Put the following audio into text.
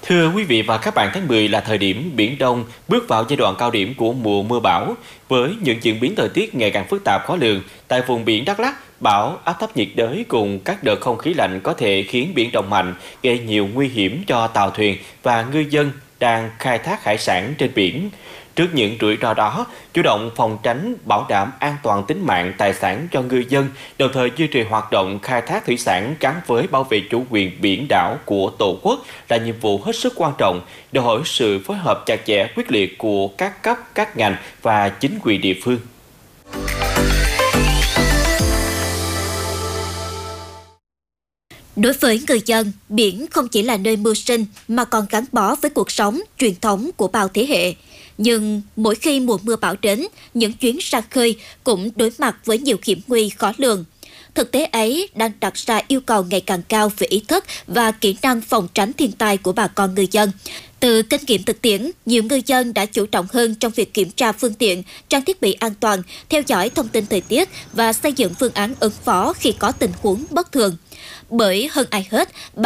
Thưa quý vị và các bạn, tháng 10 là thời điểm Biển Đông bước vào giai đoạn cao điểm của mùa mưa bão. Với những diễn biến thời tiết ngày càng phức tạp khó lường, tại vùng biển Đắk Lắk, bão, áp thấp nhiệt đới cùng các đợt không khí lạnh có thể khiến biển động mạnh, gây nhiều nguy hiểm cho tàu thuyền và ngư dân đang khai thác hải sản trên biển. Trước những rủi ro đó, chủ động phòng tránh, bảo đảm an toàn tính mạng, tài sản cho ngư dân, đồng thời duy trì hoạt động khai thác thủy sản gắn với bảo vệ chủ quyền biển đảo của Tổ quốc là nhiệm vụ hết sức quan trọng, đòi hỏi sự phối hợp chặt chẽ, quyết liệt của các cấp, các ngành và chính quyền địa phương. Đối với người dân, biển không chỉ là nơi mưu sinh mà còn gắn bó với cuộc sống, truyền thống của bao thế hệ. Nhưng mỗi khi mùa mưa bão đến, những chuyến ra khơi cũng đối mặt với nhiều hiểm nguy khó lường. Thực tế ấy đang đặt ra yêu cầu ngày càng cao về ý thức và kỹ năng phòng tránh thiên tai của bà con ngư dân. Từ kinh nghiệm thực tiễn, nhiều ngư dân đã chủ động hơn trong việc kiểm tra phương tiện, trang thiết bị an toàn, theo dõi thông tin thời tiết và xây dựng phương án ứng phó khi có tình huống bất thường. Bởi hơn ai hết,